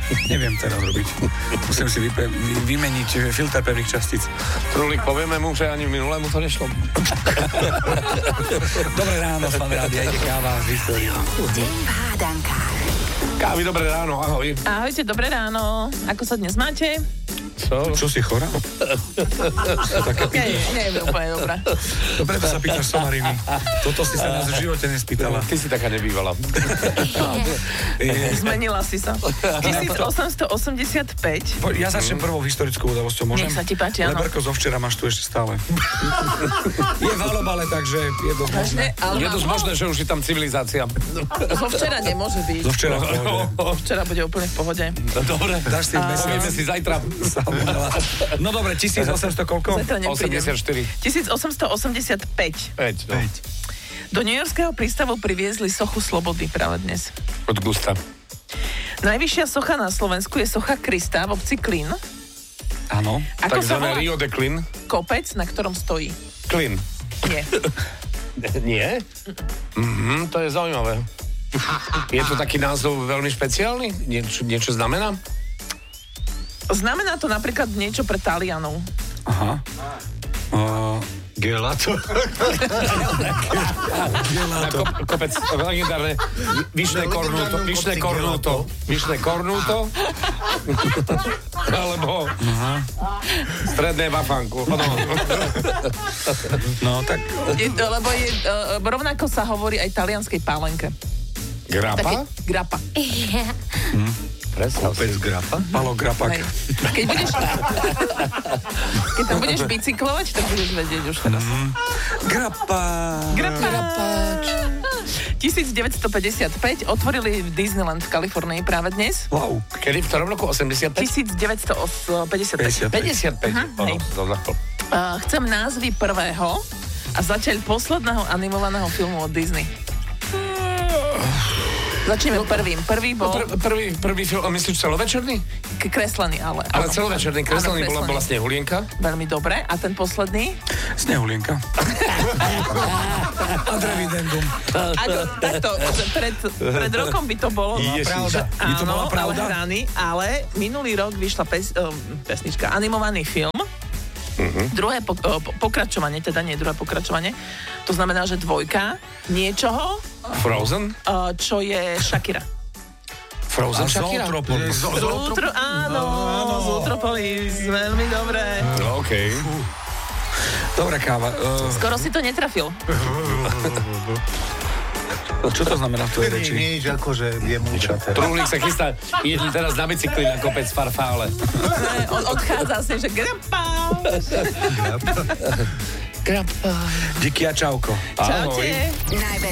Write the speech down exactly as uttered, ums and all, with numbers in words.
Neviem teraz robiť. Musím si vype- vy- vymeniť filter pevných častíc. Trulík, povieme mu, že ani minulému to nešlo. Dobré ráno, fan rádia, ide káva z histórie. Deň v hádankách. Kávi, dobré ráno, ahoj. Ahojte, dobré ráno. Ako sa dnes máte? Co? Čo si chorá? Nie, nie je úplne dobré. To preto sa pýtaš somariny. Toto si sa nás v živote nespýtala. Ty si taká nebývala. Zmenila si sa. tisícosemstoosemdesiatpäť. Po- Ja začnem prvou historickou udalosťou, môžem? Nech sa ti páči, áno. Leberko zo včera máš tu ešte stále. Je v Alobale, takže je dosť možné. Ale Je dosť možné, že už je tam civilizácia. zo včera nemôže byť. Zo včera v pohode. Včera bude úplne v pohode. Dobre, Dáš si mesiac. povieme si zajtra. No dobre, tisícosemsto koľko? Zajtra neprídem. osemdesiatštyri. tisícosemstoosemdesiatpäť. päť, no. Do newyorského prístavu priviezli sochu Slobody práve dnes. Od Gusta. Najvyššia socha na Slovensku je socha Krista v obci Klin. Áno. Ako sa Takzvané volá Rio de Klin. kopec, na ktorom stojí? Klin. Nie. Nie? Mhm, to je zaujímavé. Je to taký názov veľmi špeciálny? Niečo, niečo znamená? Znamená to napríklad niečo pre Talianov. Aha. Uh, Gelato. Na kop, kopec, legendárne. Vyšné kornúto. Vyšné kornúto. Vyšné kornúto. Alebo stredné vafánku. No. no tak... Je, lebo je, uh, rovnako sa hovorí aj talianskej pálenke. Grapa? Grappa. Predstav si. Kopec grapa. Palo Grapak. Hej. Keď budeš... Keď tam budeš bicyklovať, tak budeš vedieť už teraz. Grappa. Grapáč. tisícdeväťstopäťdesiatpäť otvorili Disneyland v Kalifornii práve dnes. Wow. Kedy? V ktorom roku? osemdesiatpäť? tisícdeväťstopäťdesiatpäť. päťdesiatpäť. Mhm, hej. Áno, Uh, chcem názvy prvého a zatiaľ posledného animovaného filmu od Disney. Začneme prvým. Prvý bol Pr- prvý, prvý film, a myslíš celovečerný? k- kreslený, ale... Ale áno. celovečerný, kreslený bola, bola Snehulienka. Veľmi dobre. A ten posledný? Snehulienka. A Drevidendum. Ako, takto, pred, pred rokom by to bolo... Ježiš. Pravda. By to bola Áno, pravda? ale hraný, ale minulý rok vyšla pes, um, pesnička, animovaný film. Mhm. Druhé po, o, po- pokračovanie, teda nie druhé pokračovanie. To znamená, že dvojka niečoho, Frozen? o, čo je Shakira. Frozen A Shakira? Zootropolis. Zootro, áno, Zootropolis, veľmi dobré. No, okej. Dobrá káva. Uh, Skoro si to netrafil. čo to znamená v tvojej reči? Nie, nič, akože je múča teraz. Truhlík sa chystá, ide teraz na bicykli na kopec Farfále. On odchádza asi, že grappa. Díky a čauko. Čaute. Najväčšie